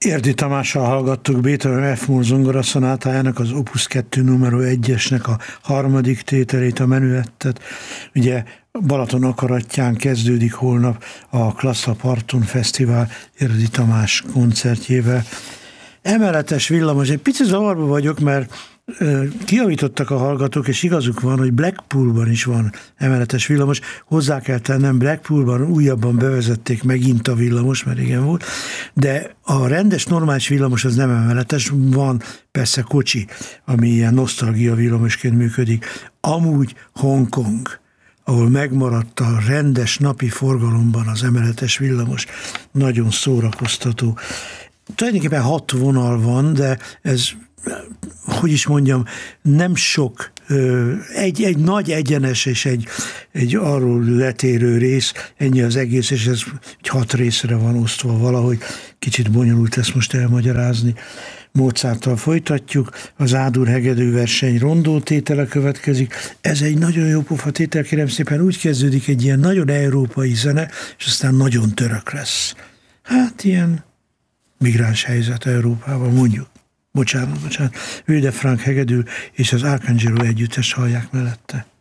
Érdi Tamással hallgattuk Beethoven F-moll zongoraszonátájának az Opus 2 numero 1-esnek a harmadik tételét, a menuettet. Ugye Balaton akaratján kezdődik holnap a Klassza Parton Fesztivál Érdi Tamás koncertjével. Emeletes villamos, egy picit zavarba vagyok, mert kijavítottak a hallgatók, és igazuk van, hogy Blackpoolban is van emeletes villamos. Hozzá kell tennem, Blackpoolban újabban bevezették megint a villamos, mert igen volt, de a rendes, normális villamos az nem emeletes, van persze kocsi, ami ilyen nosztalgia villamosként működik. Amúgy Hongkong, ahol megmaradt a rendes napi forgalomban az emeletes villamos, nagyon szórakoztató. Tulajdonképpen 6 vonal van, de ez, hogy is mondjam, nem sok, egy nagy egyenes és egy arról letérő rész, ennyi az egész, és ez 6 részre van osztva valahogy, kicsit bonyolult ezt most elmagyarázni. Mozarttal folytatjuk, az Ádur hegedű verseny rondó tétele következik. Ez egy nagyon jó pofa tétel, kérem szépen, úgy kezdődik, egy ilyen nagyon európai zene, és aztán nagyon török lesz. Hát ilyen migráns helyzet Európában, mondjuk. Bocsánat. Wilde Frank hegedű és az Arcangelo együttes hallják mellette.